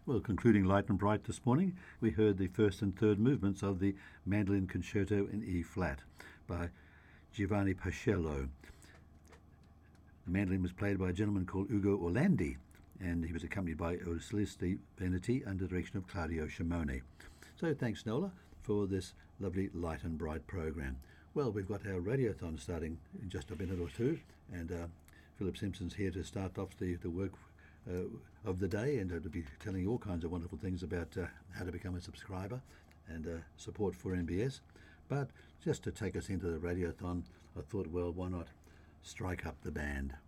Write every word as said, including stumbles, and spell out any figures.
Well, concluding light and bright this morning, we heard the first and third movements of the Mandolin Concerto in E flat by Giovanni Pacello. The mandolin was played by a gentleman called Ugo Orlandi, and he was accompanied by Celeste Veneti under the direction of Claudio Shimone. So thanks, Nola, for this lovely light and bright program. Well, we've got our radiothon starting in just a minute or two, and uh, Philip Simpson's here to start off the, the work uh, of the day, and uh, to be telling you all kinds of wonderful things about uh, how to become a subscriber and uh, support for N B S. But just to take us into the radiothon, I thought, well, why not strike up the band?